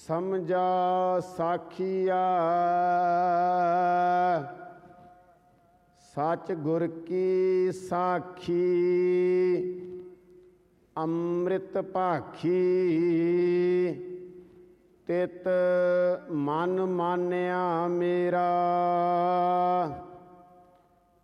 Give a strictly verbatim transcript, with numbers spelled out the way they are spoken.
ਸਮਝਾ ਸਾਖੀਆ ਸੱਚ ਗੁਰ ਕੀ ਸਾਖੀ ਅੰਮ੍ਰਿਤ ਭਾਖੀ ਤਿਤ ਮਨ ਮਾਨਿਆ ਮੇਰਾ।